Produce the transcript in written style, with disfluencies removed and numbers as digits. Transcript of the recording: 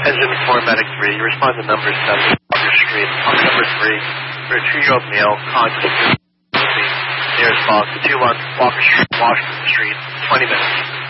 Engine 4, Medic 3. You respond to number 7, Walker Street. On number 3, for a 2-year-old male, conscious, nearest box, 21 Walker Street, Washington Street, 20 minutes.